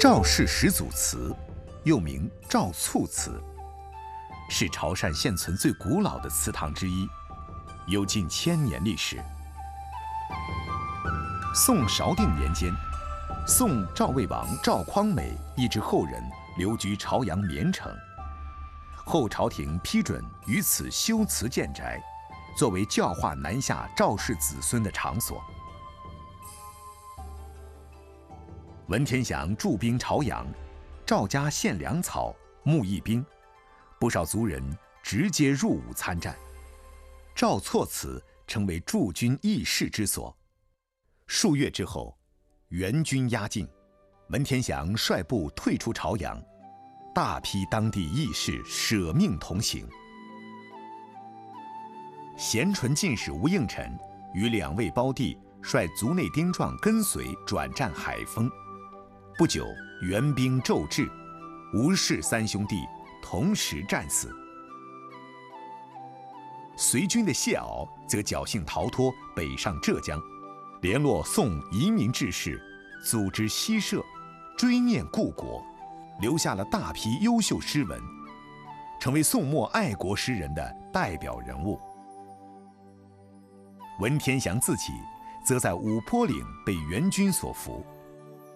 赵氏始祖祠，又名赵簇祠，是潮汕现存最古老的祠堂之一，有近1000年历史。宋韶定年间，宋赵魏王赵匡美一支后人留居潮阳绵城，后朝廷批准于此修祠建宅，作为教化南下赵氏子孙的场所。文天祥驻兵潮阳，赵家献粮草、募义兵，不少族人直接入伍参战。赵措祠成为驻军议事之所。数月之后，援军压境，文天祥率部退出潮阳，大批当地义士舍命同行。咸淳进士吴应辰与2位胞弟率族内丁壮跟随转战海丰。不久，援兵骤至，吴氏3兄弟同时战死。随军的谢骜则侥幸逃脱，北上浙江，联络宋移民志士，组织西社，追念故国，留下了大批优秀诗文，成为宋末爱国诗人的代表人物。文天祥自己则在五坡岭被援军所俘。